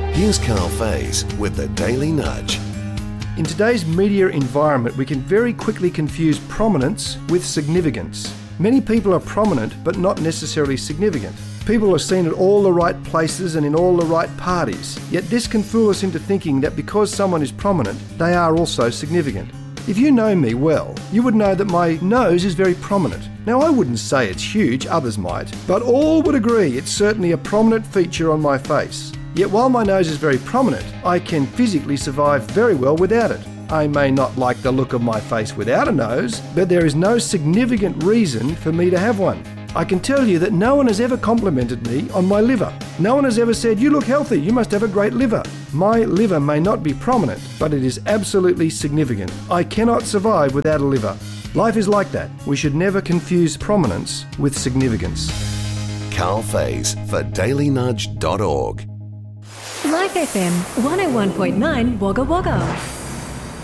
Here's Carl Faze with the Daily Nudge. In today's media environment, we can very quickly confuse prominence with significance. Many people are prominent, but not necessarily significant. People are seen at all the right places and in all the right parties. Yet this can fool us into thinking that because someone is prominent, they are also significant. If you know me well, you would know that my nose is very prominent. Now, I wouldn't say it's huge, others might, but all would agree it's certainly a prominent feature on my face. Yet while my nose is very prominent, I can physically survive very well without it. I may not like the look of my face without a nose, but there is no significant reason for me to have one. I can tell you that no one has ever complimented me on my liver. No one has ever said, "You look healthy, you must have a great liver." My liver may not be prominent, but it is absolutely significant. I cannot survive without a liver. Life is like that. We should never confuse prominence with significance. Carl Faze for dailynudge.org. Life FM 101.9 Wagga Wagga.